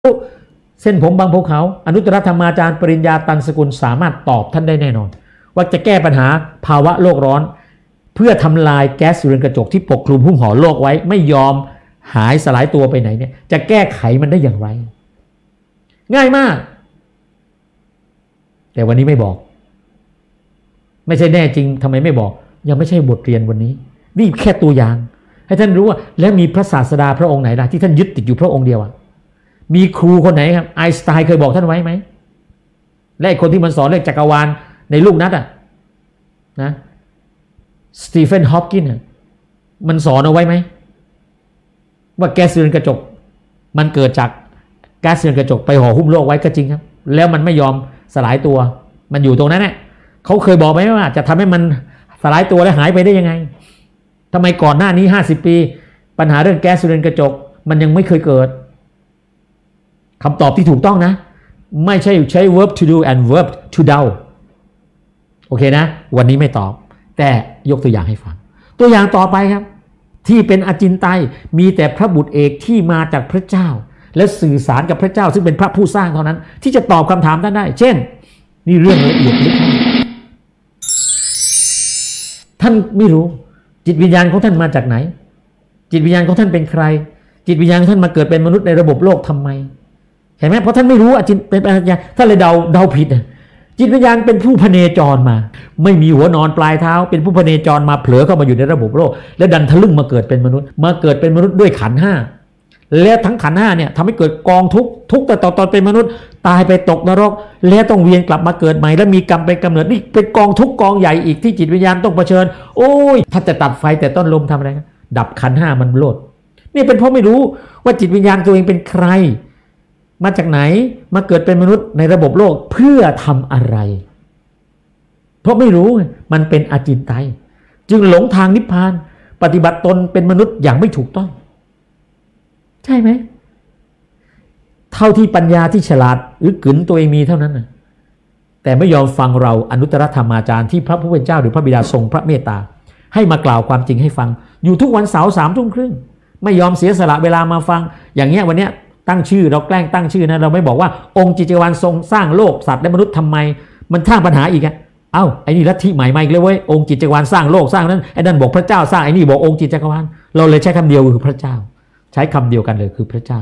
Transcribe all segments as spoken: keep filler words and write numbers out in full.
เส้นผมบางภูเขาอนุตตรธรรมาจารย์ปริญญาตันสกุลสามารถตอบท่านได้แน่นอนว่าจะแก้ปัญหาภาวะโลกร้อนเพื่อทำลายแก๊สเรือนกระจกที่ปกคลุมหุ้มห่อโลกไว้ไม่ยอมหายสลายตัวไปไหนเนี่ยจะแก้ไขมันได้อย่างไรง่ายมากแต่วันนี้ไม่บอกไม่ใช่แน่จริงทำไมไม่บอกยังไม่ใช่บทเรียนวันนี้นี่แค่ตัวอย่างให้ท่านรู้ว่าแล้วมีพระศาสดาพระองค์ไหนล่ะที่ท่านยึดติดอยู่พระองค์เดียวอ่ะมีครูคนไหนครับไอน์สไตน์เคยบอกท่านไว้ไหมและคนที่มันสอนเรื่องจักรวาลในลูกนัดอ่ะนะสตีเฟนฮอปกินส์มันสอนเอาไว้ไหมว่าแก๊สเรือนกระจกมันเกิดจากแก๊สเรือนกระจกไปห่อหุ้มโลกไว้ก็จริงครับแล้วมันไม่ยอมสลายตัวมันอยู่ตรงนั้นแหละเขาเคยบอกไหมว่าจะทำให้มันสลายตัวและหายไปได้ยังไงทำไมก่อนหน้านี้ห้าสิบปีปัญหาเรื่องแก๊สเรือนกระจกมันยังไม่เคยเกิดคำตอบที่ถูกต้องนะไม่ใช่ใช้ verb to do and verb to doubt โอเคนะวันนี้ไม่ตอบแต่ยกตัวอย่างให้ฟังตัวอย่างต่อไปครับที่เป็นอจินไตยมีแต่พระบุตรเอกที่มาจากพระเจ้าและสื่อสารกับพระเจ้าซึ่งเป็นพระผู้สร้างเท่านั้นที่จะตอบคำถามท่านได้เช่นนี่เรื่องละเอียดลึกท่านไม่รู้จิตวิญญาณของท่านมาจากไหนจิตวิญญาณของท่านเป็นใครจิตวิญญาณของท่านมาเกิดเป็นมนุษย์ในระบบโลกทำไมเห็นไหมเพราะท่านไม่รู้อจินเป็นปัญญาท่านเลยเดาเดาผิดจิตวิญญาณเป็นผู้พเนจรมาไม่มีหัวนอนปลายเท้าเป็นผู้พเนจรมาเผลอเข้ามาอยู่ในระบบโลกแล้วดันทะลึ่งมาเกิดเป็นมนุษย์มาเกิดเป็นมนุษย์ด้วยขันธ์ห้าและทั้งขันธ์ห้าเนี่ยทำให้เกิดกองทุกข์ทุกข์แต่ตอนเป็นมนุษย์ตายไปตกนรกแล้วต้องเวียนกลับมาเกิดใหม่แล้วมีกรรมเป็นกำเนิดนี่เป็นกองทุกข์กองใหญ่อีกที่จิตวิญญาณต้องเผชิญโอ้ยถ้าจะตัดไฟแต่ต้นลมทำอะไรกันดับขันธ์ห้ามันโลดนี่เป็นเพราะไม่รู้ว่าจิตวิญญาณตัวเองเป็นใครมาจากไหนมาเกิดเป็นมนุษย์ในระบบโลกเพื่อทำอะไรเพราะไม่รู้มันเป็นอจินไตยจึงหลงทางนิพพานปฏิบัติตนเป็นมนุษย์อย่างไม่ถูกต้องใช่ไหมเท่าที่ปัญญาที่ฉลาดหรือกลืนตัวเองมีเท่านั้นนะแต่ไม่ยอมฟังเราอนุตตรธรรมาจารย์ที่พระผู้เป็นเจ้าหรือพระบิดาทรงพระเมตตาให้มากล่าวความจริงให้ฟังอยู่ทุกวันเสาร์สามทุ่มครึ่งไม่ยอมเสียสละเวลามาฟังอย่างเงี้ยวันเนี้ยตั้งชื่อเราแกล้งตั้งชื่อนะเราไม่บอกว่าองค์จิตจักรวาลทรงสร้างโลกสัตว์และมนุษย์ทำไมมันสร้างปัญหาอีกอะเอ้าไอ้นี่ลัทธิใหม่มาอีกเลยเว้ยองค์จิตจักรวาลสร้างโลกสร้างนั้นไอ้นั่นบอกพระเจ้าสร้างไอ้นี่บอกองค์จิตจักรวาลเราเลยใช้คำเดียวคือพระเจ้าใช้คำเดียวกันเลยคือพระเจ้า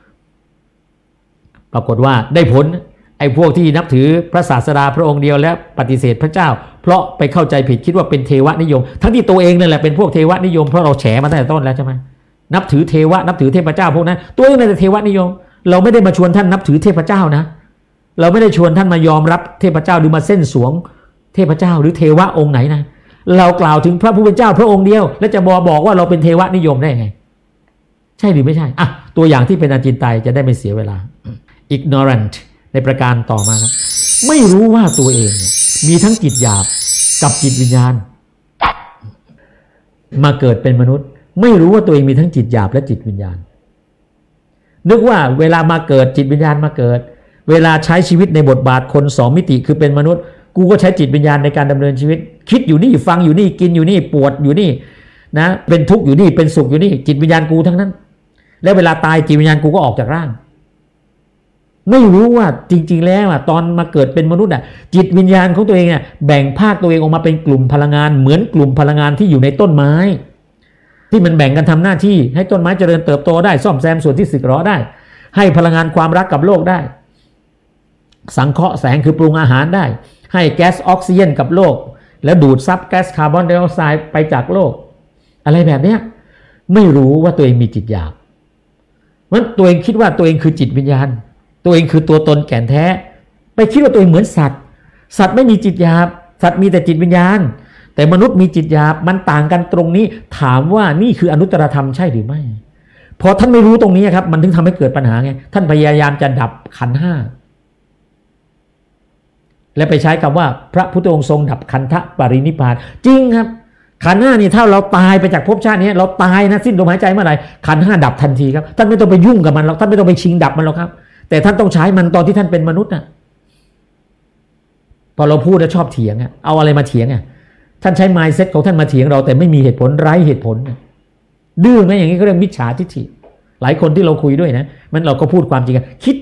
ปรากฏว่าได้ผลไอ้พวกที่นับถือพระศาสดาพระองค์เดียวและปฏิเสธพระเจ้าเพราะไปเข้าใจผิดคิดว่าเป็นเทวนิยมทั้งที่ตัวเองนั่นแหละเป็นพวกเทวนิยมเพราะเราแฉมาตั้งแต่ต้นแล้วใช่ไหมนับถือเทวะนับถือเทพเจ้าพวกนั้นตัวเองนั่นแหละเทวนิยมเราไม่ได้มาชวนท่านนับถือเทพเจ้านะเราไม่ได้ชวนท่านมายอมรับเทพเจ้าหรือมาเส้นสวงเทพเจ้าหรือเทวะองค์ไหนนะเรากล่าวถึงพระผู้เป็นเจ้าพระองค์เดียวแล้วจะบอกบอกว่าเราเป็นเทวนิยมได้ไงใช่หรือไม่ใช่อ่ะตัวอย่างที่เป็นอจินไตยจะได้ไม่เสียเวลา ignorant ในประการต่อมาครับไม่รู้ว่าตัวเองมีทั้งจิตหยาบกับจิตวิญญาณมาเกิดเป็นมนุษย์ไม่รู้ว่าตัวเองมีทั้งจิตหยาบและจิตวิญญาณนึกว่าเวลามาเกิดจิตวิญญาณมาเกิดเวลาใช้ชีวิตในบทบาทคนสองมิติคือเป็นมนุษย์กูก็ใช้จิตวิญญาณในการดำเนินชีวิตคิดอยู่นี่ฟังอยู่นี่กินอยู่นี่ปวดอยู่นี่นะเป็นทุกข์อยู่นี่เป็นสุขอยู่นี่จิตวิญญาณกูทั้งนั้นแล้วเวลาตายจิตวิญญาณกูก็ออกจากร่างไม่รู้ว่าจริงๆแล้วอ่ะตอนมาเกิดเป็นมนุษย์อ่ะจิตวิญญาณของตัวเองเนี่ยแบ่งภาคตัวเองออกมาเป็นกลุ่มพลังงานเหมือนกลุ่มพลังงานที่อยู่ในต้นไม้ที่มันแบ่งกันทำหน้าที่ให้ต้นไม้เจริญเติบโตได้ซ่อมแซมส่วนที่สึกหรอได้ให้พลังงานความรักกับโลกได้สังเคราะห์แสงคือปรุงอาหารได้ให้แก๊สออกซิเจนกับโลกแล้วดูดซับแก๊สคาร์บอนไดออกไซด์ไปจากโลกอะไรแบบเนี้ยไม่รู้ว่าตัวเองมีจิตหยาบมันตัวเองคิดว่าตัวเองคือจิตวิญญาณตัวเองคือตัวตนแก่นแท้ไปคิดว่าตัวเองเหมือนสัตว์สัตว์ไม่มีจิตหยาบสัตว์มีแต่จิตวิญญาณแต่มนุษย์มีจิตหยาบมันต่างกันตรงนี้ถามว่านี่คืออนุตตรธรรมใช่หรือไม่พอท่านไม่รู้ตรงนี้ครับมันถึงทำให้เกิดปัญหาไงท่านพยายามจะดับขันธ์ห้าและไปใช้คำว่าพระพุทธองค์ทรงดับขันธปรินิพพานจริงครับขันธ์ห้านี่ถ้าเราตายไปจากภพชาตินี้เราตายนะสิ้นลมหายใจเมื่อไหร่ขันธ์ห้าดับทันทีครับท่านไม่ต้องไปยุ่งกับมันหรอกท่านไม่ต้องไปชิงดับมันหรอกครับแต่ท่านต้องใช้มันตอนที่ท่านเป็นมนุษย์น่ะพอเราพูดแล้วชอบเถียงอ่ะเอาอะไรมาเถียงอ่ะท่านใช้ mindset ของท่านมาเถียงเราแต่ไม่มีเหตุผลไร้เหตุผลดื้อไหมอย่างนี้ก็เรียกมิจฉาทิฏฐิหลายคนที่เราคุยด้วยนะมันเราก็พูดความจริงกันคิด